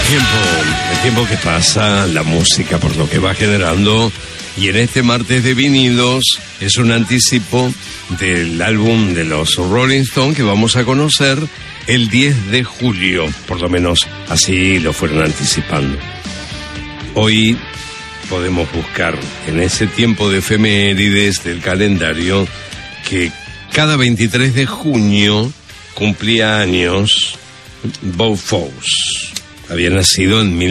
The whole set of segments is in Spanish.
El tiempo que pasa, la música por lo que va generando, y en este martes de vinilos es un anticipo del álbum de los Rolling Stones que vamos a conocer el 10 de julio, por lo menos así lo fueron anticipando. Hoy podemos buscar en ese tiempo de efemérides del calendario que cada 23 de junio cumplía años Bob Fosse. Había nacido en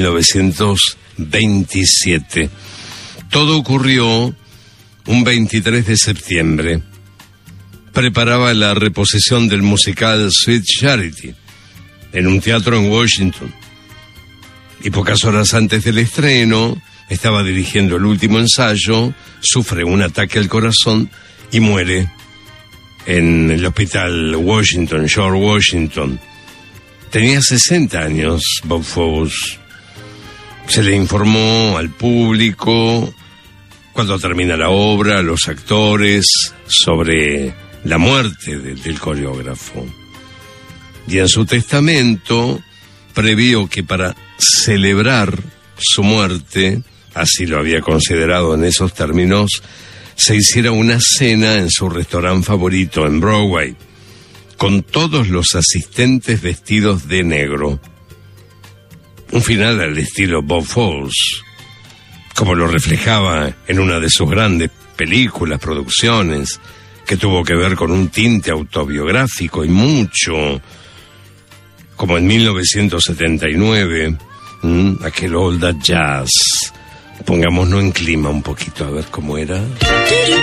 1927. Todo ocurrió un 23 de septiembre. Preparaba la reposición del musical Sweet Charity en un teatro en Washington. Y pocas horas antes del estreno, estaba dirigiendo el último ensayo, sufre un ataque al corazón y muere en el hospital Washington, George Washington. Tenía 60 años Bob Fosse. Se le informó al público, cuando termina la obra, a los actores, sobre la muerte del coreógrafo. Y en su testamento previó que para celebrar su muerte, así lo había considerado en esos términos, se hiciera una cena en su restaurante favorito en Broadway, con todos los asistentes vestidos de negro. Un final al estilo Bob Fosse, como lo reflejaba en una de sus grandes películas, producciones, que tuvo que ver con un tinte autobiográfico y mucho, como en 1979, aquel All That Jazz. Pongámonos en clima un poquito, a ver cómo era.